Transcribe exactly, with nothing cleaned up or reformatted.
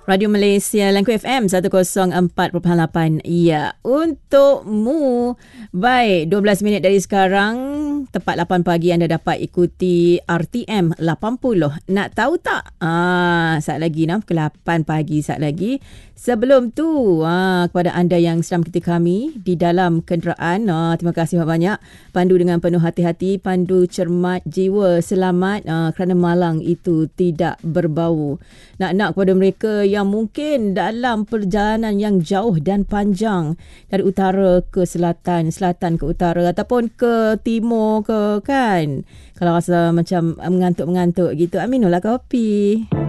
Radio Malaysia Langku F M seratus empat perpuluhan lapan. Ya, untukmu. Baik, dua belas minit dari sekarang, tepat lapan pagi anda dapat ikuti R T M lapan puluh. Nak tahu tak? Ah, saat lagi nah, pukul lapan pagi saat lagi. Sebelum tu, ah, kepada anda yang sedang mengikuti kami di dalam kenderaan, ah, terima kasih banyak. Pandu dengan penuh hati-hati, pandu cermat jiwa, selamat ah, kerana malang itu tidak berbau. Nak-nak kepada mereka yang mungkin dalam perjalanan yang jauh dan panjang dari utara ke selatan, selatan ke utara ataupun ke timur ke kan. Kalau rasa macam mengantuk-mengantuk gitu, aminulah kopi.